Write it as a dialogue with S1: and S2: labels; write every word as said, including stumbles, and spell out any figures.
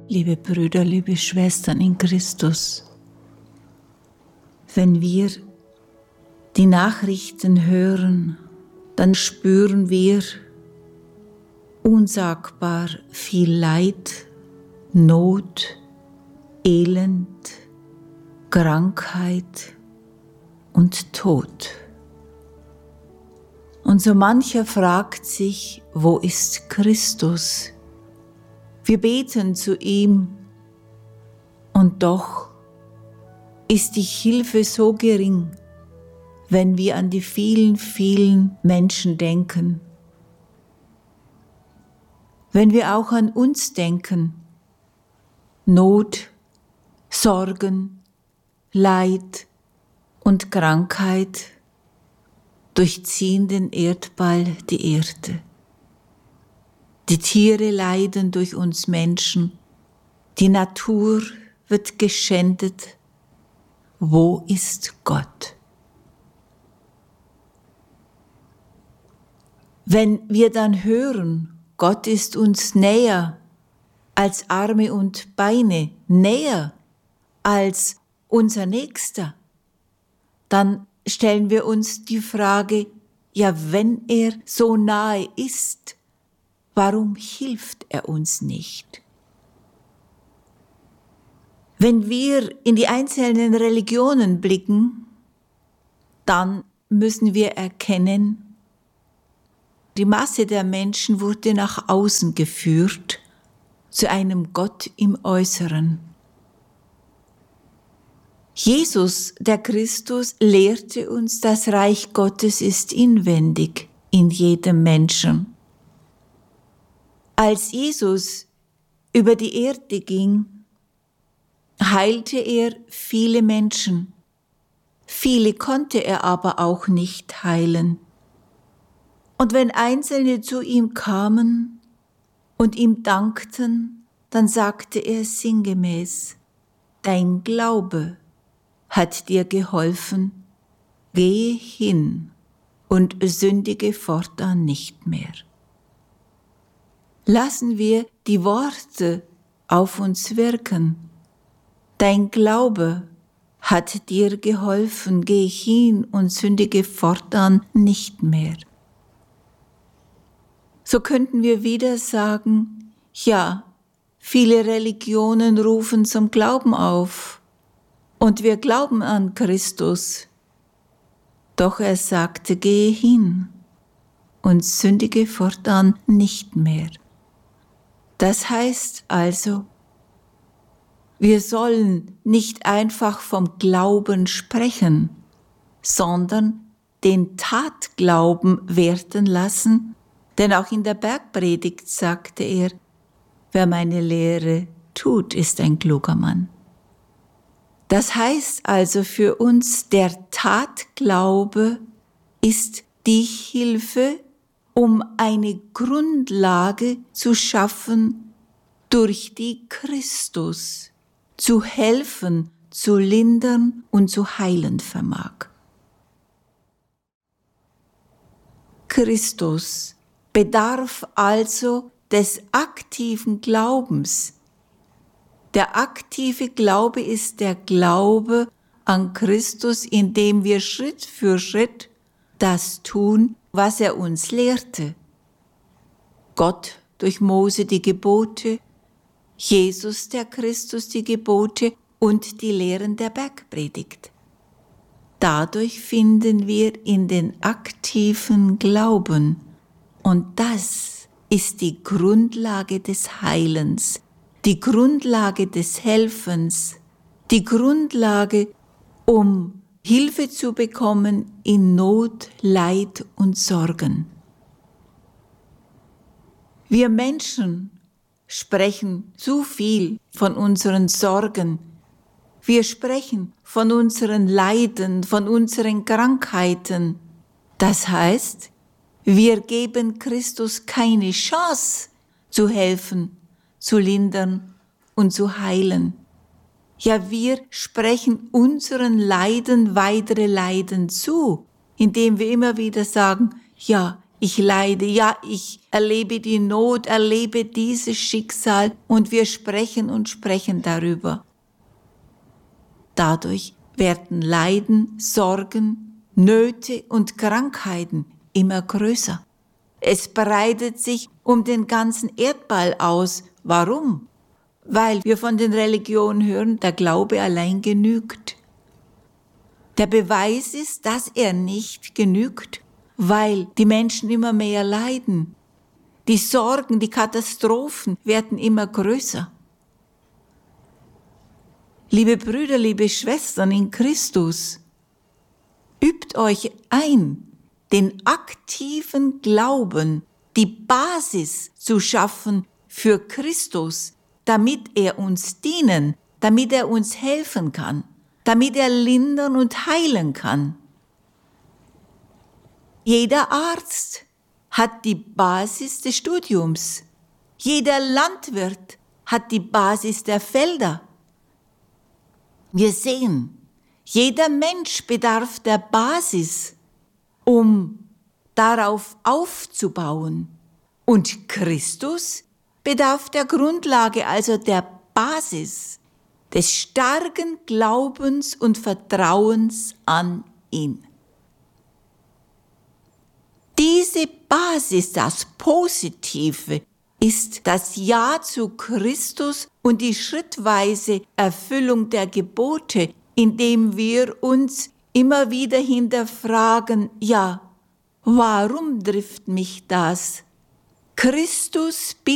S1: Liebe Brüder, liebe Schwestern in Christus, wenn wir die Nachrichten hören, dann spüren wir unsagbar viel Leid, Not, Elend, Krankheit und Tod. Und so mancher fragt sich, wo ist Christus? Wir beten zu ihm und doch ist die Hilfe so gering, wenn wir an die vielen, vielen Menschen denken. Wenn wir auch an uns denken, Not, Sorgen, Leid und Krankheit durchziehen den Erdball, die Erde. Die Tiere leiden durch uns Menschen, die Natur wird geschändet. Wo ist Gott? Wenn wir dann hören, Gott ist uns näher als Arme und Beine, näher als unser Nächster, dann stellen wir uns die Frage, ja, wenn er so nahe ist, warum hilft er uns nicht? Wenn wir in die einzelnen Religionen blicken, dann müssen wir erkennen, die Masse der Menschen wurde nach außen geführt, zu einem Gott im Äußeren. Jesus, der Christus, lehrte uns, das Reich Gottes ist inwendig in jedem Menschen. Als Jesus über die Erde ging, heilte er viele Menschen. Viele konnte er aber auch nicht heilen. Und wenn Einzelne zu ihm kamen und ihm dankten, dann sagte er sinngemäß, dein Glaube hat dir geholfen, gehe hin und sündige fortan nicht mehr. Lassen wir die Worte auf uns wirken. Dein Glaube hat dir geholfen, geh hin und sündige fortan nicht mehr. So könnten wir wieder sagen, ja, viele Religionen rufen zum Glauben auf und wir glauben an Christus. Doch er sagte, gehe hin und sündige fortan nicht mehr. Das heißt also, wir sollen nicht einfach vom Glauben sprechen, sondern den Tatglauben werden lassen, denn auch in der Bergpredigt sagte er, wer meine Lehre tut, ist ein kluger Mann. Das heißt also für uns, der Tatglaube ist die Hilfe, um eine Grundlage zu schaffen, durch die Christus zu helfen, zu lindern und zu heilen vermag. Christus bedarf also des aktiven Glaubens. Der aktive Glaube ist der Glaube an Christus, indem wir Schritt für Schritt das tun, was er uns lehrte. Gott durch Mose die Gebote, Jesus der Christus die Gebote und die Lehren der Bergpredigt. Dadurch finden wir in den aktiven Glauben, und das ist die Grundlage des Heilens, die Grundlage des Helfens, die Grundlage, um Hilfe zu bekommen in Not, Leid und Sorgen. Wir Menschen sprechen zu viel von unseren Sorgen. Wir sprechen von unseren Leiden, von unseren Krankheiten. Das heißt, wir geben Christus keine Chance zu helfen, zu lindern und zu heilen. Ja, wir sprechen unseren Leiden weitere Leiden zu, indem wir immer wieder sagen, ja, ich leide, ja, ich erlebe die Not, erlebe dieses Schicksal und wir sprechen und sprechen darüber. Dadurch werden Leiden, Sorgen, Nöte und Krankheiten immer größer. Es breitet sich um den ganzen Erdball aus. Warum? Weil wir von den Religionen hören, der Glaube allein genügt. Der Beweis ist, dass er nicht genügt, weil die Menschen immer mehr leiden. Die Sorgen, die Katastrophen werden immer größer. Liebe Brüder, liebe Schwestern in Christus, übt euch ein, den aktiven Glauben, die Basis zu schaffen für Christus, damit er uns dienen, damit er uns helfen kann, damit er lindern und heilen kann. Jeder Arzt hat die Basis des Studiums. Jeder Landwirt hat die Basis der Felder. Wir sehen, jeder Mensch bedarf der Basis, um darauf aufzubauen. Und Christus bedarf der Grundlage, also der Basis des starken Glaubens und Vertrauens an ihn. Diese Basis, das Positive, ist das Ja zu Christus und die schrittweise Erfüllung der Gebote, indem wir uns immer wieder hinterfragen, ja, warum trifft mich das? Christus bittet